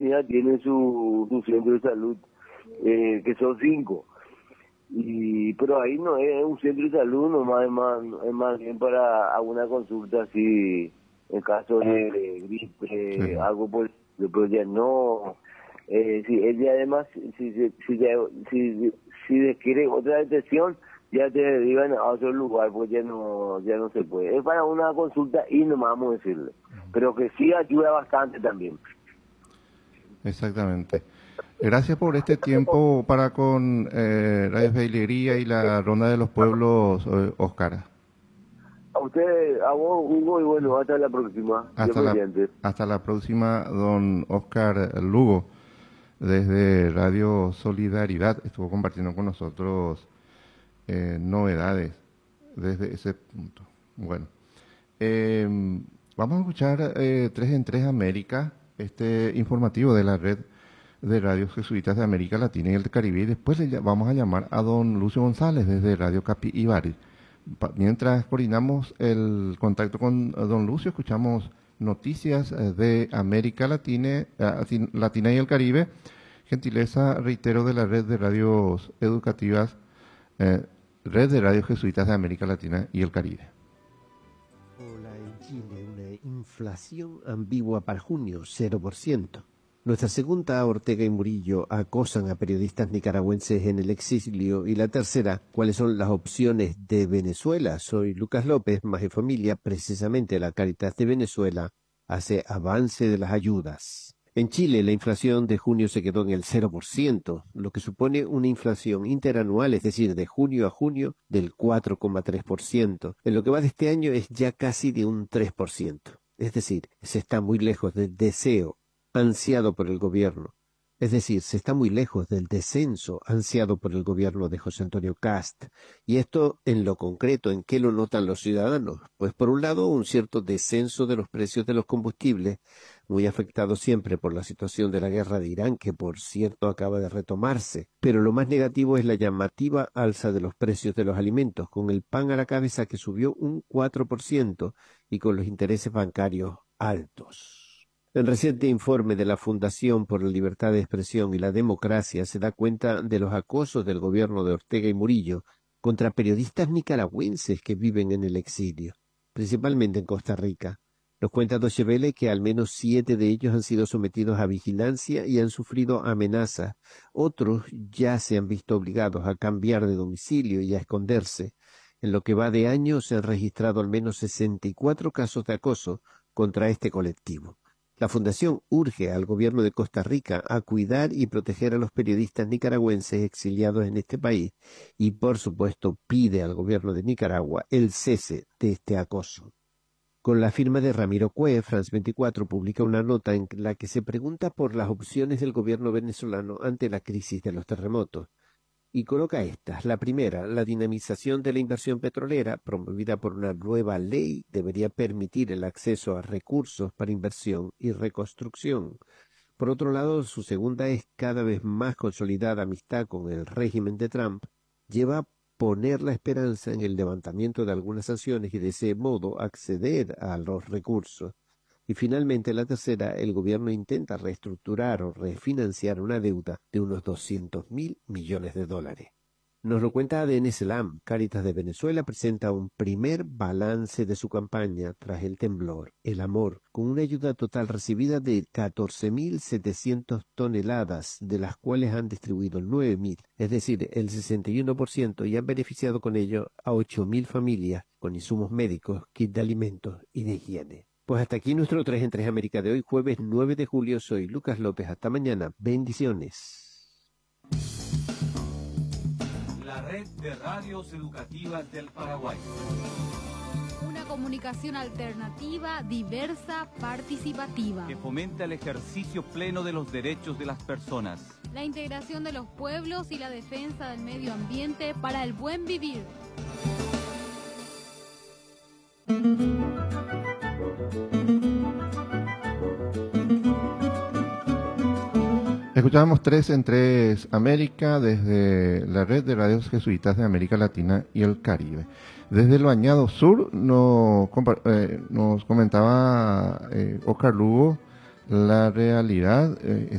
comunidad tiene su centro de salud, que son 5. Pero ahí no es un centro de salud, nomás es más bien para alguna consulta así, en caso de gripe, Sí. algo por pero ya no. Si ella además, si quiere otra detección, ya te derivan a otro lugar, pues ya no se puede. Es para una consulta y nomás vamos a decirle, pero que sí ayuda bastante también. Exactamente. Gracias por este tiempo para con Radio Feilería y la Ronda de los Pueblos, Óscar. A usted, a vos, Hugo, y bueno, hasta la próxima. Dios mediante. Hasta la próxima, don Óscar Lugo, desde Radio Solidaridad. Estuvo compartiendo con nosotros novedades desde ese punto. Bueno, vamos a escuchar 3 en 3 América, este informativo de la red de radios jesuitas de América Latina y el Caribe, y después vamos a llamar a don Lucio González desde Radio Capi Ibari. Mientras coordinamos el contacto con don Lucio, escuchamos noticias de América Latina y el Caribe, gentileza, reitero, de la red de radios educativas, red de radios jesuitas de América Latina y el Caribe. Hola, en Chile, una inflación ambigua para junio, 0%. Nuestra segunda, Ortega y Murillo, acosan a periodistas nicaragüenses en el exilio. Y la tercera, ¿cuáles son las opciones de Venezuela? Soy Lucas López, más de familia, precisamente la Cáritas de Venezuela hace avance de las ayudas. En Chile, la inflación de junio se quedó en el 0%, lo que supone una inflación interanual, es decir, de junio a junio, del 4,3%. En lo que va de este año es ya casi de un 3%. Es decir, se está muy lejos del deseo ansiado por el gobierno. Es decir, se está muy lejos del descenso ansiado por el gobierno de José Antonio Kast. Y esto, en lo concreto, ¿en qué lo notan los ciudadanos? Pues por un lado, un cierto descenso de los precios de los combustibles, muy afectado siempre por la situación de la guerra de Irán, que por cierto acaba de retomarse. Pero lo más negativo es la llamativa alza de los precios de los alimentos, con el pan a la cabeza que subió un 4% y con los intereses bancarios altos. El reciente informe de la Fundación por la Libertad de Expresión y la Democracia se da cuenta de los acosos del gobierno de Ortega y Murillo contra periodistas nicaragüenses que viven en el exilio, principalmente en Costa Rica. Nos cuenta Deutsche Welle que al menos 7 de ellos han sido sometidos a vigilancia y han sufrido amenazas. Otros ya se han visto obligados a cambiar de domicilio y a esconderse. En lo que va de año se han registrado al menos 64 casos de acoso contra este colectivo. La Fundación urge al gobierno de Costa Rica a cuidar y proteger a los periodistas nicaragüenses exiliados en este país y, por supuesto, pide al gobierno de Nicaragua el cese de este acoso. Con la firma de Ramiro Cue, France 24 publica una nota en la que se pregunta por las opciones del gobierno venezolano ante la crisis de los terremotos. Y coloca estas. La primera, la dinamización de la inversión petrolera, promovida por una nueva ley, debería permitir el acceso a recursos para inversión y reconstrucción. Por otro lado, su segunda es cada vez más consolidada amistad con el régimen de Trump, lleva a poner la esperanza en el levantamiento de algunas sanciones y de ese modo acceder a los recursos. Y finalmente, la tercera, el gobierno intenta reestructurar o refinanciar una deuda de unos 200.000 millones de dólares. Nos lo cuenta ADN Selam. Cáritas de Venezuela presenta un primer balance de su campaña tras el temblor, el amor, con una ayuda total recibida de 14.700 toneladas, de las cuales han distribuido 9.000, es decir, el 61%, y han beneficiado con ello a 8.000 familias con insumos médicos, kit de alimentos y de higiene. Pues hasta aquí nuestro 3 en 3 América de hoy, jueves 9 de julio. Soy Lucas López. Hasta mañana. Bendiciones. La red de radios educativas del Paraguay. Una comunicación alternativa, diversa, participativa. Que fomenta el ejercicio pleno de los derechos de las personas. La integración de los pueblos y la defensa del medio ambiente para el buen vivir. Escuchábamos 3 en 3 América desde la red de radios jesuitas de América Latina y el Caribe. Desde el Bañado Sur nos comentaba Óscar Lugo la realidad.